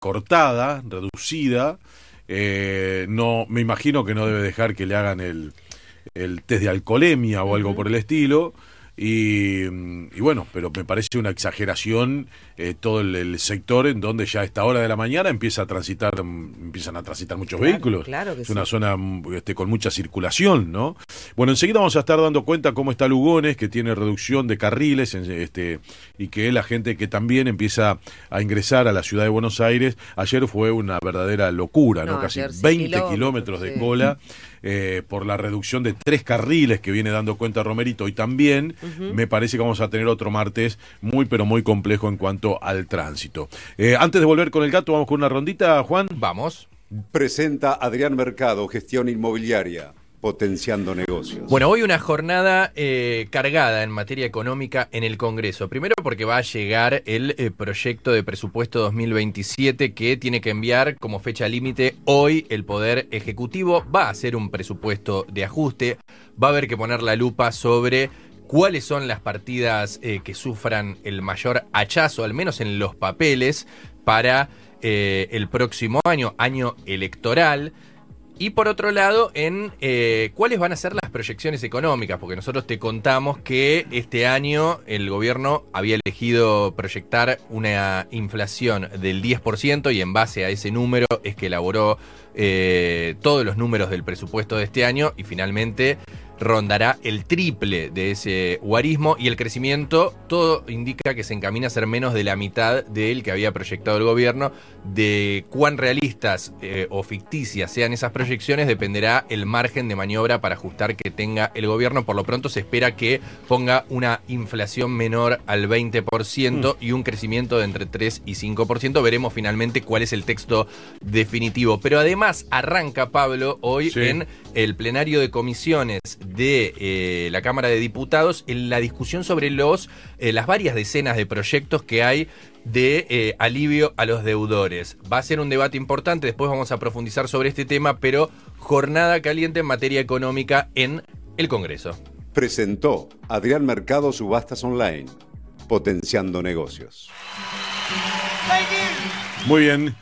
cortada, reducida. No, me imagino que no debe dejar que le hagan el test de alcoholemia o algo por el estilo. Y bueno, pero me parece una exageración todo el sector en donde ya a esta hora de la mañana empiezan a transitar muchos vehículos. Claro que es una zona con mucha circulación, ¿no? Bueno, enseguida vamos a estar dando cuenta cómo está Lugones, que tiene reducción de carriles y que la gente que también empieza a ingresar a la ciudad de Buenos Aires. Ayer fue una verdadera locura, ¿no? Casi 20 kilómetros de cola. Por la reducción de 3 carriles que viene dando cuenta Romerito, y también me parece que vamos a tener otro martes muy pero muy complejo en cuanto al tránsito. Antes de volver con el gato, vamos con una rondita, Juan. Vamos. Presenta Adrián Mercado, Gestión Inmobiliaria, potenciando negocios. Bueno, hoy una jornada cargada en materia económica en el Congreso. Primero porque va a llegar el proyecto de presupuesto 2027 que tiene que enviar como fecha límite hoy el Poder Ejecutivo. Va a ser un presupuesto de ajuste. Va a haber que poner la lupa sobre cuáles son las partidas que sufran el mayor hachazo, al menos en los papeles, para el próximo año electoral. Y por otro lado, en cuáles van a ser las proyecciones económicas, porque nosotros te contamos que este año el gobierno había elegido proyectar una inflación del 10% y en base a ese número es que elaboró todos los números del presupuesto de este año y finalmente rondará el triple de ese guarismo y el crecimiento, todo indica que se encamina a ser menos de la mitad del que había proyectado el gobierno. De cuán realistas o ficticias sean esas proyecciones dependerá el margen de maniobra para ajustar que tenga el gobierno. Por lo pronto se espera que ponga una inflación menor al 20% y un crecimiento de entre 3 y 5%. Veremos finalmente cuál es el texto definitivo. Pero además arranca, Pablo, hoy en el plenario de comisiones de la Cámara de Diputados en la discusión sobre las varias decenas de proyectos que hay de alivio a los deudores. Va a ser un debate importante, después vamos a profundizar sobre este tema, pero jornada caliente en materia económica en el Congreso. Presentó Adrián Mercado Subastas Online, potenciando negocios. Muy bien,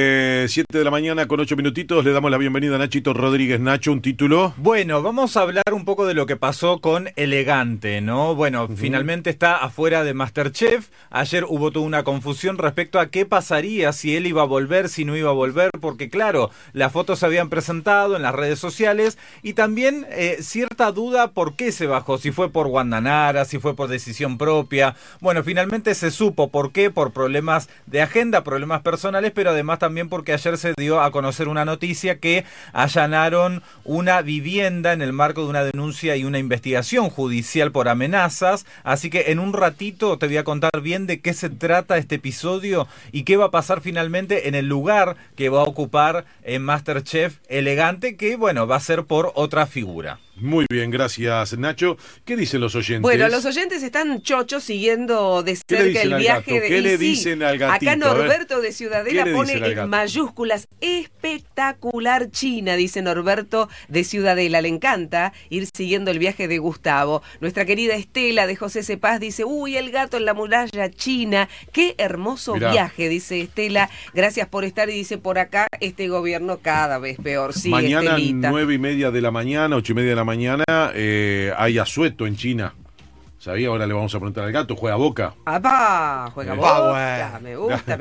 7 de la mañana con 8 minutitos, le damos la bienvenida a Nachito Rodríguez. Nacho, un título. Bueno, vamos a hablar un poco de lo que pasó con Elegante, ¿no? Bueno, finalmente está afuera de MasterChef. Ayer hubo toda una confusión respecto a qué pasaría, si él iba a volver, si no iba a volver, porque claro, las fotos se habían presentado en las redes sociales y también cierta duda por qué se bajó, si fue por Guandanara, si fue por decisión propia. Bueno, finalmente se supo por qué, por problemas de agenda, problemas personales, pero además también porque ayer se dio a conocer una noticia que allanaron una vivienda en el marco de una denuncia y una investigación judicial por amenazas, así que en un ratito te voy a contar bien de qué se trata este episodio y qué va a pasar finalmente en el lugar que va a ocupar en MasterChef Elegante, que bueno, va a ser por otra figura. Muy bien, gracias, Nacho. ¿Qué dicen los oyentes? Bueno, los oyentes están chochos siguiendo de cerca el viaje. ¿Qué le dicen al gatito? Acá Norberto de Ciudadela pone en mayúsculas espectacular China, dice Norberto de Ciudadela. Le encanta ir siguiendo el viaje de Gustavo. Nuestra querida Estela de José Cepaz dice, uy, el gato en la muralla china. Qué hermoso viaje, dice Estela. Gracias por estar. Y dice, por acá este gobierno cada vez peor. Sí, mañana, Estelita. 9:30 de la mañana, 8:30 de la mañana, hay asueto en China. ¿Sabía? Ahora le vamos a preguntar al gato. ¿Juega Boca? ¡Apá! Juega Boca. Me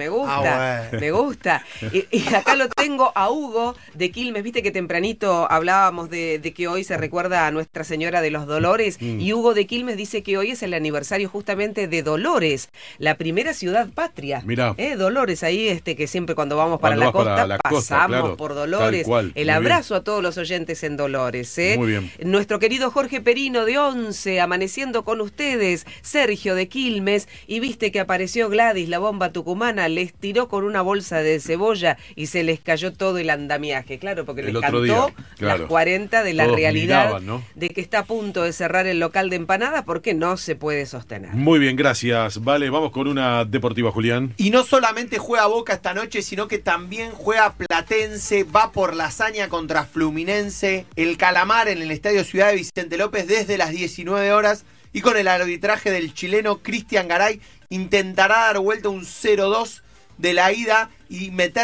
gusta. Me gusta. Y acá lo tengo a Hugo de Quilmes. Viste que tempranito hablábamos de que hoy se recuerda a Nuestra Señora de los Dolores. Y Hugo de Quilmes dice que hoy es el aniversario justamente de Dolores, la primera ciudad patria. Mirá. Dolores, ahí que siempre cuando vamos para la costa pasamos por Dolores. El abrazo a todos los oyentes en Dolores. Muy bien. Nuestro querido Jorge Perino de 11, amaneciendo con ustedes. Sergio de Quilmes, y viste que apareció Gladys, la bomba tucumana, les tiró con una bolsa de cebolla y se les cayó todo el andamiaje, claro, porque les cantó las 40 de la realidad miraban, ¿no? De que está a punto de cerrar el local de empanadas porque no se puede sostener. Muy bien, gracias. Vale, vamos con una deportiva, Julián. Y no solamente juega Boca esta noche, sino que también juega Platense, va por la hazaña contra Fluminense, el Calamar en el Estadio Ciudad de Vicente López desde las 19 horas. Y con el arbitraje del chileno Cristian Garay intentará dar vuelta un 0-2 de la ida y meter